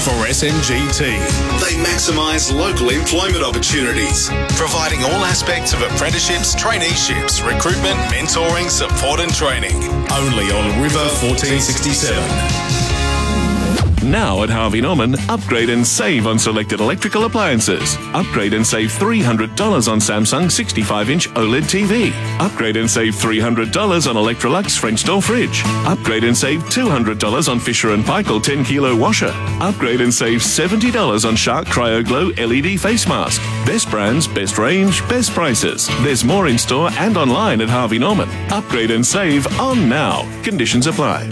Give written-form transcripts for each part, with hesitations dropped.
for SMGT. They maximise local employment opportunities, providing all aspects of apprenticeships, traineeships, recruitment, mentoring, support and training. Only on River 1467. Now at Harvey Norman, upgrade and save on selected electrical appliances. Upgrade and save $300 on Samsung 65-inch OLED TV. Upgrade and save $300 on Electrolux French door fridge. Upgrade and save $200 on Fisher & Paykel 10-kilo washer. Upgrade and save $70 on Shark Cryo Glow LED face mask. Best brands, best range, best prices. There's more in store and online at Harvey Norman. Upgrade and save on now. Conditions apply.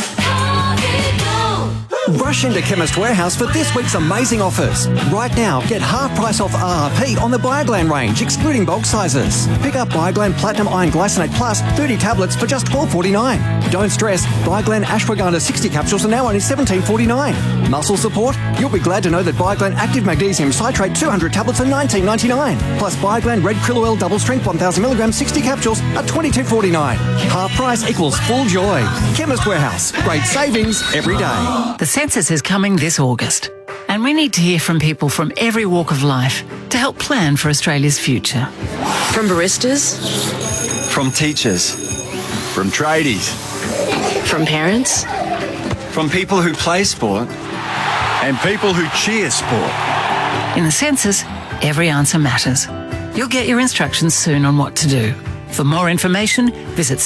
Rush into Chemist Warehouse for this week's amazing offers. Right now, get half price off RRP on the Bioglan range, excluding bulk sizes. Pick up Bioglan Platinum Iron Glycinate Plus 30 tablets for just $12.49. Don't stress, Bioglan Ashwagandha 60 capsules are now only $17.49. Muscle support? You'll be glad to know that Bioglan Active Magnesium Citrate 200 tablets are $19.99. Plus Bioglan Red Krill Oil Double Strength 1000mg 60 capsules are $22.49. Half price equals full joy. Chemist Warehouse. Great savings every day. The census is coming this August, and we need to hear from people from every walk of life to help plan for Australia's future. From baristas, from teachers, from tradies, from parents, from people who play sport, and people who cheer sport. In the census, every answer matters. You'll get your instructions soon on what to do. For more information, visit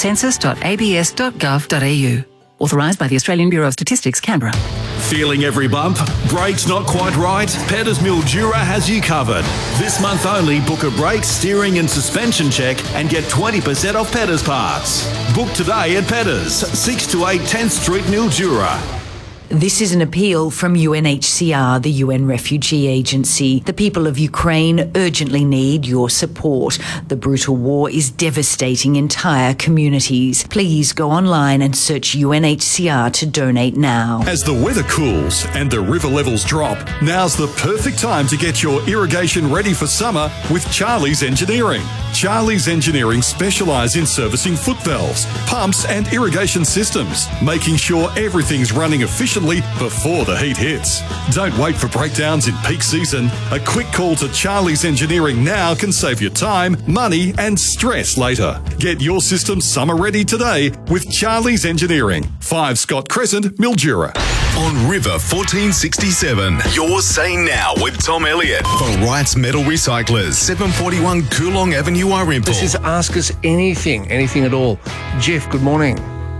census.abs.gov.au. Authorised by the Australian Bureau of Statistics, Canberra. Feeling every bump? Brakes not quite right? Petters Mildura has you covered. This month only, book a brake, steering and suspension check and get 20% off Petters parts. Book today at Petters, 6 to 8 10th Street, Mildura. This is an appeal from UNHCR, the UN Refugee Agency. The people of Ukraine urgently need your support. The brutal war is devastating entire communities. Please go online and search UNHCR to donate now. As the weather cools and the river levels drop, now's the perfect time to get your irrigation ready for summer with Charlie's Engineering. Charlie's Engineering specialise in servicing foot valves, pumps and irrigation systems, making sure everything's running efficiently before the heat hits. Don't wait for breakdowns in peak season. A quick call to Charlie's Engineering now can save you time, money and stress later. Get your system summer ready today with Charlie's Engineering. 5 Scott Crescent, Mildura. On River 1467, your Say Now with Tom Elliott for Wrights Metal Recyclers, 741 Coolong Avenue, Arimpool. This is Ask Us Anything at all. Jeff, good morning.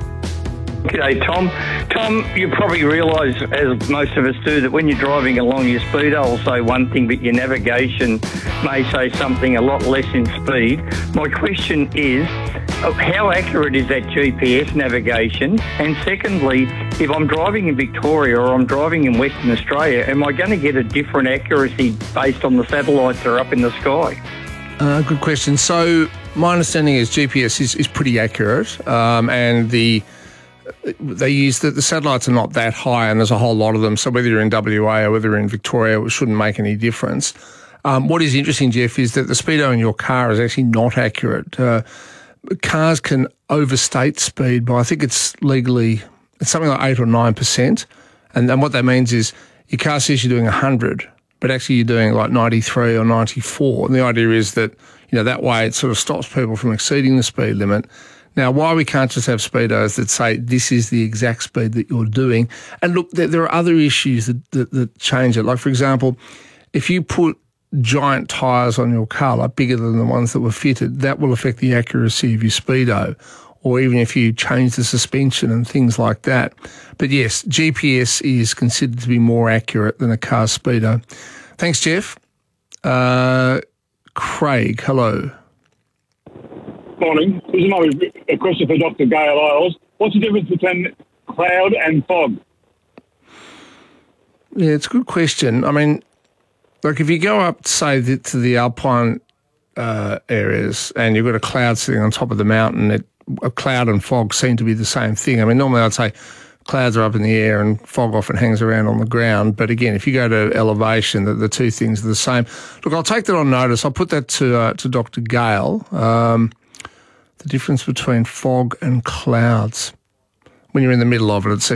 G'day, Tom. Tom, you probably realise, as most of us do, that when you're driving along, your speedo will say one thing, but your navigation may say something a lot less in speed. My question is, how accurate is that GPS navigation? And secondly, if I'm driving in Victoria or I'm driving in Western Australia, am I going to get a different accuracy based on the satellites that are up in the sky? Good question. So my understanding is GPS is pretty accurate, and they use the satellites are not that high, and there's a whole lot of them. So whether you're in WA or whether you're in Victoria, it shouldn't make any difference. What is interesting, Jeff, is that the speedo in your car is actually not accurate. Cars can overstate speed by, I think it's something like 8 or 9%. And what that means is your car says you're doing 100, but actually you're doing like 93 or 94. And the idea is that, that way it sort of stops people from exceeding the speed limit. Now, why we can't just have speedos that say this is the exact speed that you're doing. And look, there are other issues that change it. Like, for example, if you put giant tyres on your car, like bigger than the ones that were fitted, that will affect the accuracy of your speedo, or even if you change the suspension and things like that. But yes, GPS is considered to be more accurate than a car speedo. Thanks, Jeff. Craig, hello. Morning. This is a question for Dr. Gail Isles. What's the difference between cloud and fog? Yeah, it's a good question. I mean, like if you go up, say, to the Alpine areas and you've got a cloud sitting on top of the mountain, a cloud and fog seem to be the same thing. I mean, normally I'd say clouds are up in the air and fog often hangs around on the ground. But again, if you go to elevation, the two things are the same. Look, I'll take that on notice. I'll put that to Dr. Gale. The difference between fog and clouds. When you're in the middle of it,